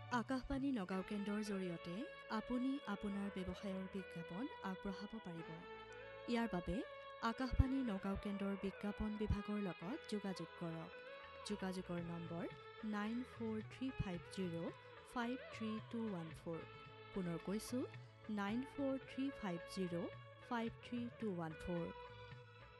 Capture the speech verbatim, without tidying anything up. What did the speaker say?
আকাশবাণী নগাঁও কেন্দ্ৰৰ জৰিয়তে আপুনি আপোনাৰ ব্যৱসায়ৰ বিজ্ঞাপন আগবঢ়াব পাৰিব। ইয়াৰ বাবে আকাশবাণী নগাঁও কেন্দ্ৰৰ বিজ্ঞাপন বিভাগৰ লগত যোগাযোগ কৰক। যোগাযোগৰ number nine four three five zero' five three two one four. পুনৰ কৈছোঁ nine four three five zero' five three two one four.